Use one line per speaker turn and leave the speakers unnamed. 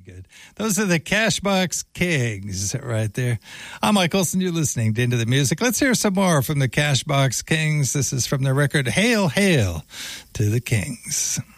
good. Those are the Cashbox Kings right there. I'm Mike Olson. You're listening to Into the Music. Let's hear some more from the Cashbox Kings. This is from the record Hail, Hail to the Kings.